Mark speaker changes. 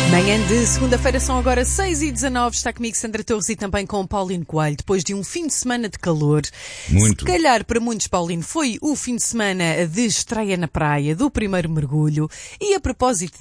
Speaker 1: Manhã de segunda-feira são agora 6h19, está comigo Sandra Torres e também com Paulino Coelho, depois de um fim de semana de calor.
Speaker 2: Muito.
Speaker 1: Se calhar para muitos, Paulino, foi o fim de semana de estreia na praia, do primeiro mergulho, e a propósito